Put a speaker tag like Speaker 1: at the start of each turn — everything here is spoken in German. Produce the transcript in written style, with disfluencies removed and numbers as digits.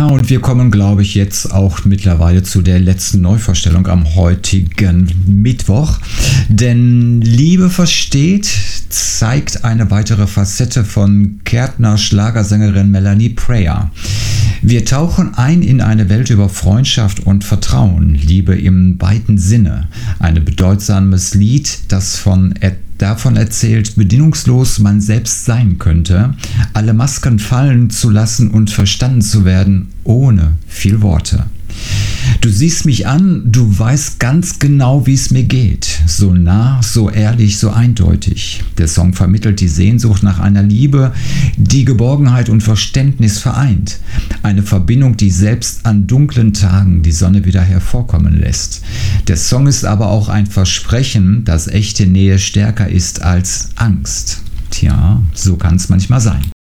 Speaker 1: Ja, und wir kommen, glaube ich, jetzt auch mittlerweile zu der letzten Neuvorstellung am heutigen Mittwoch. Denn Liebe versteht zeigt eine weitere Facette von Kärntner Schlagersängerin Melanie Prayer. Wir tauchen ein in eine Welt über Freundschaft und Vertrauen, Liebe im weiten Sinne. Ein bedeutsames Lied, das davon erzählt, bedingungslos man selbst sein könnte, alle Masken fallen zu lassen und verstanden zu werden, ohne viel Worte. Du siehst mich an, du weißt ganz genau, wie es mir geht. So nah, so ehrlich, so eindeutig. Der Song vermittelt die Sehnsucht nach einer Liebe, die Geborgenheit und Verständnis vereint. Eine Verbindung, die selbst an dunklen Tagen die Sonne wieder hervorkommen lässt. Der Song ist aber auch ein Versprechen, dass echte Nähe stärker ist als Angst. Tja, so kann es manchmal sein.